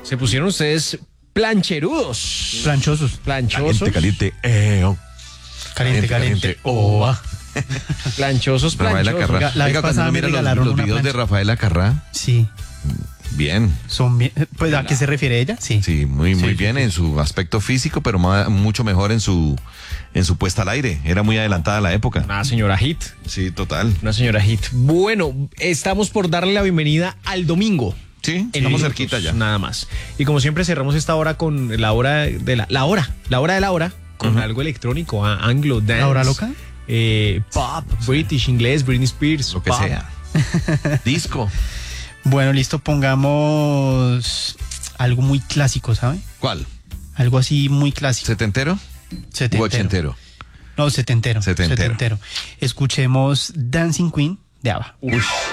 Se pusieron ustedes plancherudos. Planchosos. Planchosos. Caliente. Caliente. Planchosos, Rafaela planchosos. Carrá. La vez Oiga, cuando pasada uno me mira regalaron los una videos de plancha. Rafaela Carrá, Sí, bien. son bien. Pues, ¿a qué se refiere ella? Sí. Sí, muy Sí, bien en su aspecto físico, pero mucho mejor en su puesta al aire. Era muy adelantada a la época. Una señora hit. Sí, total. Una señora hit. Bueno, estamos por darle la bienvenida al domingo. Sí, En estamos minutos, cerquita ya. Nada más. Y como siempre cerramos esta hora con la hora de la hora con algo electrónico, anglo dance. ¿La hora loca? Pop, British, inglés, Britney Spears, Lo que pop. sea. Disco. Bueno, listo, pongamos algo muy clásico, ¿sabe? ¿Cuál? Algo así muy clásico. ¿Setentero? Setentero. ¿O ochentero? No, setentero. Setentero. Escuchemos Dancing Queen de ABBA. Uy.